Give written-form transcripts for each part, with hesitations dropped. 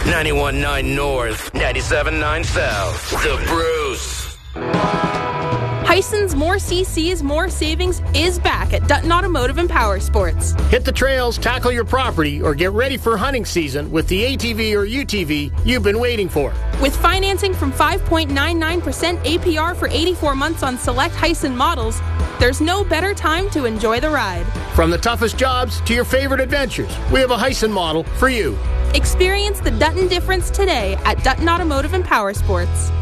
91.9 North, 97.9 South. The Bruce. Hison's More CCs, More Savings is back at Dutton Automotive and Power Sports. Hit the trails, tackle your property, or get ready for hunting season with the ATV or UTV you've been waiting for. With financing from 5.99% APR for 84 months on select Hyson models, there's no better time to enjoy the ride. From the toughest jobs to your favorite adventures, we have a Hyson model for you. Experience the Dutton difference today at Dutton Automotive and Power Sports.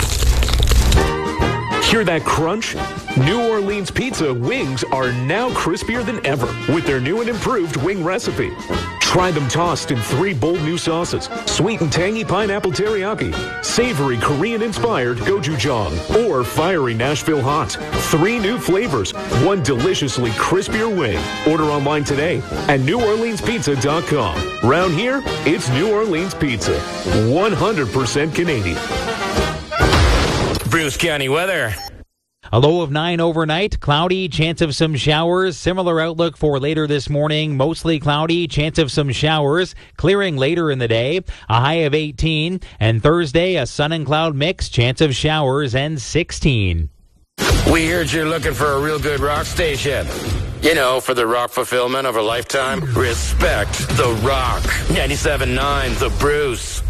Hear that crunch? New Orleans Pizza wings are now crispier than ever with their new and improved wing recipe. Try them tossed in 3 bold new sauces: sweet and tangy pineapple teriyaki, savory Korean-inspired gochujang, or fiery Nashville hot. 3 new flavors, 1 deliciously crispier wing. Order online today at NewOrleansPizza.com. Round here, it's New Orleans Pizza. 100% Canadian. Bruce County weather. A low of 9 overnight, cloudy, chance of some showers. Similar outlook for later this morning, mostly cloudy, chance of some showers, clearing later in the day, a high of 18. And Thursday, a sun and cloud mix, chance of showers, and 16. We heard you're looking for a real good rock station. You know, for the rock fulfillment of a lifetime. Respect the Rock. 97.9 The Bruce.